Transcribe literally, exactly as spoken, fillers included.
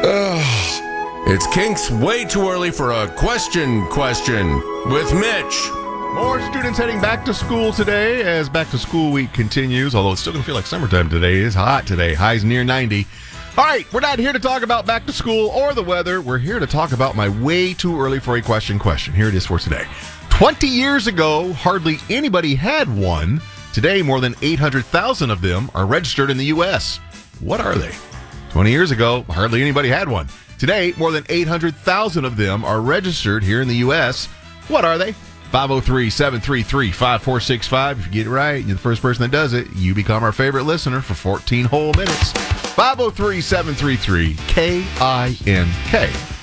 Ugh. It's Kink's way too early for a question question with Mitch. More students heading back to school today as back to school week continues, although it's still going to feel like summertime today. It's hot today. Highs near ninety. All right, we're not here to talk about back to school or the weather. We're here to talk about my way too early for a question question. Here it is for today. twenty years ago, hardly anybody had one. Today, more than eight hundred thousand of them are registered in the U S. What are they? twenty years ago, hardly anybody had one. Today, more than eight hundred thousand of them are registered here in the U S. What are they? five oh three, seven three three, five four six five. If you get it right, you're the first person that does it. You become our favorite listener for fourteen whole minutes. five oh three, seven three three, K I N K.